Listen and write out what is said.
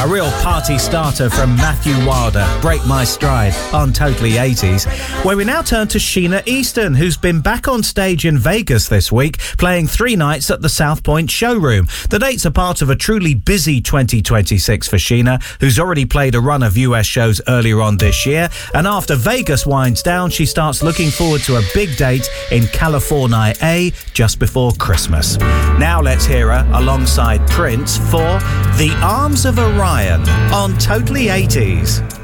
A real party starter from Matthew Wilder, Break My Stride, on Totally 80s, where we now turn to Sheena Easton, who's been back on stage in Vegas this week, playing 3 nights at the South Point Showroom. The dates are part of a truly busy 2026 for Sheena, who's already played a run of US shows earlier on this year, and after Vegas winds down, she starts looking forward to a big date in California just before Christmas. Now let's hear her alongside Prince for The Arms of Orion on Totally 80s.